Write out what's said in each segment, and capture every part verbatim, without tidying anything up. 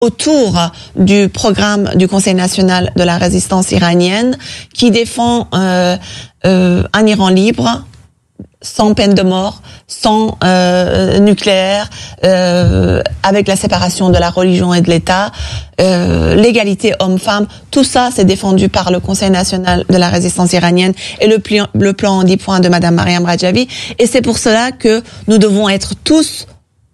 autour du programme du Conseil national de la résistance iranienne qui défend euh, euh, un Iran libre, sans peine de mort, sans euh, nucléaire, euh, avec la séparation de la religion et de l'État, euh, l'égalité homme-femme, tout ça c'est défendu par le Conseil national de la résistance iranienne et le plan, le plan en dix points de Madame Mariam Rajavi. Et c'est pour cela que nous devons être tous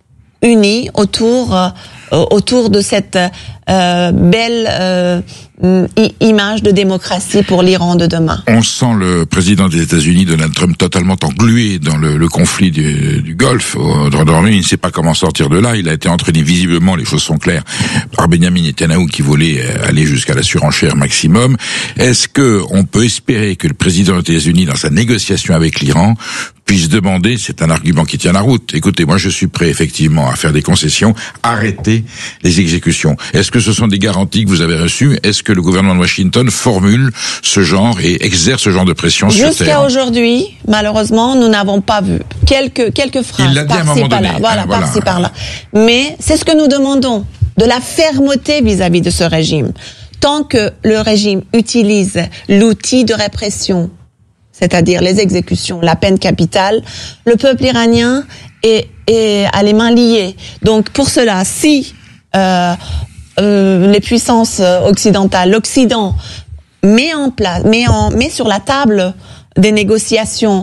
unis autour euh, autour de cette euh, belle euh, i- image de démocratie pour l'Iran de demain. On sent le président des États-Unis, Donald Trump, totalement englué dans le, le conflit du, du Golfe. Au droit dormi, il ne sait pas comment sortir de là. Il a été entraîné visiblement, les choses sont claires, par Benjamin Netanyahu qui voulait aller jusqu'à la surenchère maximum. Est-ce que on peut espérer que le président des États-Unis, dans sa négociation avec l'Iran, puisse demander, c'est un argument qui tient la route, écoutez, moi je suis prêt effectivement à faire des concessions, arrêter les exécutions. Est-ce que ce sont des garanties que vous avez reçues? Est-ce que le gouvernement de Washington formule ce genre et exerce ce genre de pression sur Jusqu'à terre? aujourd'hui, malheureusement, nous n'avons pas vu quelques quelques phrases Il l'a dit à un par-ci moment par-là, donné. voilà, Ah, voilà. par-ci par-là. Mais c'est ce que nous demandons, de la fermeté vis-à-vis de ce régime. Tant que le régime utilise l'outil de répression, c'est-à-dire les exécutions, la peine capitale, le peuple iranien est, est a les mains liées. Donc pour cela, si euh, euh, les puissances occidentales, l'Occident met en place, met en met sur la table des négociations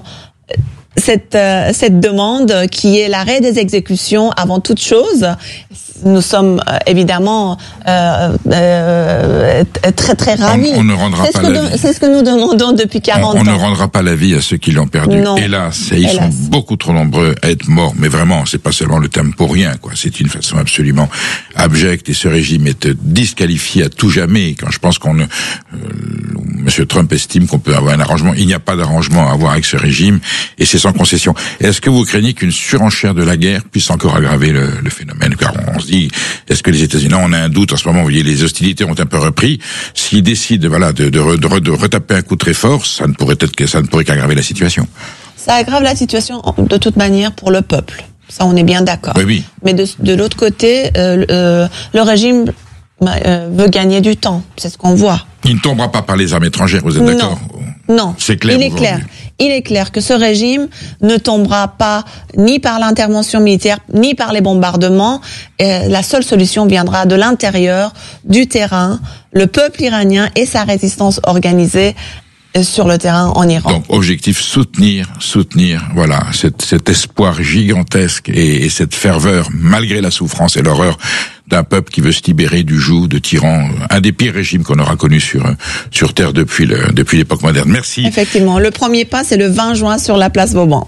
cette euh, cette demande qui est l'arrêt des exécutions avant toute chose, nous sommes euh, évidemment euh, euh, très très ravis. On, on ne rendra c'est pas ce que la de, vie. C'est ce que nous demandons depuis quarante on, on ans. On ne rendra pas la vie à ceux qui l'ont perdu. Non. Hélas, et ils Hélas. sont beaucoup trop nombreux à être morts. Mais vraiment, c'est pas seulement le terme pour rien, quoi. C'est une façon absolument abjecte et ce régime est disqualifié à tout jamais. Quand je pense qu'on, euh, Monsieur Trump estime qu'on peut avoir un arrangement, il n'y a pas d'arrangement à avoir avec ce régime et c'est sans concession. Est-ce que vous craignez qu'une surenchère de la guerre puisse encore aggraver le, le phénomène? Car on, on se dit, est-ce que les États-Unis, on a un doute en ce moment, vous voyez, les hostilités ont un peu repris. S'ils décident, voilà, de, de, de, de retaper un coup très fort, ça ne pourrait être que ça ne pourrait qu'aggraver la situation. Ça aggrave la situation de toute manière pour le peuple. Ça, on est bien d'accord. Oui, oui. Mais de, de l'autre côté, euh, euh, le régime euh, veut gagner du temps. C'est ce qu'on voit. Il ne tombera pas par les armes étrangères, vous êtes d'accord? Non, non. C'est clair. Il est clair. Il est clair que ce régime ne tombera pas ni par l'intervention militaire, ni par les bombardements. Euh, la seule solution viendra de l'intérieur, du terrain, le peuple iranien et sa résistance organisée sur le terrain en Iran. Donc, objectif, soutenir, soutenir, voilà, cet, cet espoir gigantesque et, et cette ferveur, malgré la souffrance et l'horreur d'un peuple qui veut se libérer du joug de tyran, un des pires régimes qu'on aura connu sur sur Terre depuis le depuis l'époque moderne. Merci. Effectivement, le premier pas, c'est le vingt juin sur la place Vauban.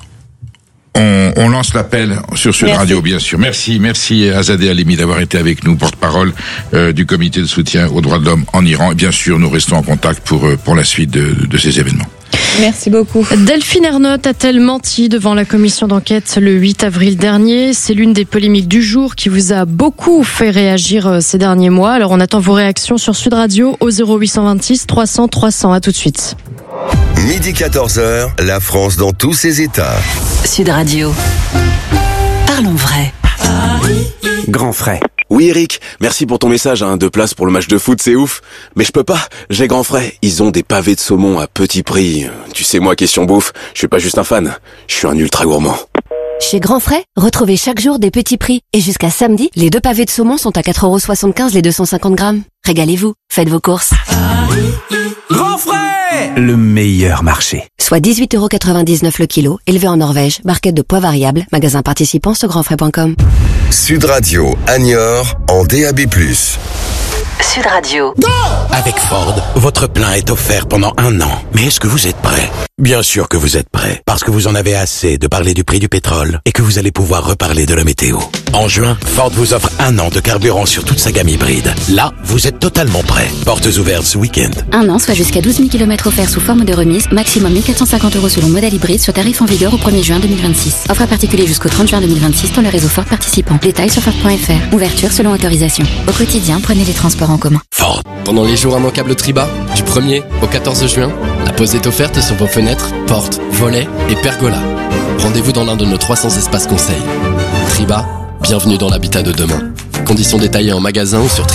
On, on lance l'appel sur Sud Merci. Radio, bien sûr. Merci, merci Azadeh Halimi d'avoir été avec nous, porte-parole euh, du comité de soutien aux droits de l'homme en Iran. Et bien sûr, nous restons en contact pour pour la suite de, de ces événements. Merci beaucoup. Delphine Ernotte a-t-elle menti devant la commission d'enquête le huit avril dernier? C'est l'une des polémiques du jour qui vous a beaucoup fait réagir ces derniers mois. Alors on attend vos réactions sur Sud Radio au zéro huit cent vingt-six trois cents trois cents. À tout de suite. Midi quatorze heures, la France dans tous ses états. Sud Radio. Parlons vrai. Grand frais. Oui Eric, merci pour ton message, hein, deux places pour le match de foot, c'est ouf. Mais je peux pas, j'ai Grand Frais, ils ont des pavés de saumon à petit prix. Tu sais moi, question bouffe, je suis pas juste un fan, je suis un ultra gourmand. Chez Grand Frais, retrouvez chaque jour des petits prix. Et jusqu'à samedi, les deux pavés de saumon sont à quatre euros soixante-quinze les deux cent cinquante grammes. Régalez-vous, faites vos courses. Grand Frais, le meilleur marché. Soit dix-huit euros quatre-vingt-dix-neuf le kilo, élevé en Norvège, barquette de poids variable, magasin participant sur grand frais point com. Sud Radio, à Niort, en D A B plus. Sud Radio. Go! Avec Ford, votre plein est offert pendant un an. Mais est-ce que vous êtes prêt? Bien sûr que vous êtes prêt, parce que vous en avez assez de parler du prix du pétrole et que vous allez pouvoir reparler de la météo. En juin, Ford vous offre un an de carburant sur toute sa gamme hybride. Là, vous êtes totalement prêt. Portes ouvertes ce week-end. Un an, soit jusqu'à douze mille kilomètres offerts sous forme de remise, maximum mille quatre cent cinquante euros selon modèle hybride sur tarif en vigueur au premier juin deux mille vingt-six. Offre à particulier jusqu'au trente juin deux mille vingt-six dans le réseau Ford participant. Détails sur Ford point F R. Ouverture selon autorisation. Au quotidien, prenez les transports en commun. Ford. Pendant les jours immanquables Triba, du premier au quatorze juin, la pause est offerte sur vos fenêtres, portes, volets et pergolas. Rendez-vous dans l'un de nos trois cents espaces conseils. Triba, bienvenue dans l'habitat de demain. Conditions détaillées en magasin ou sur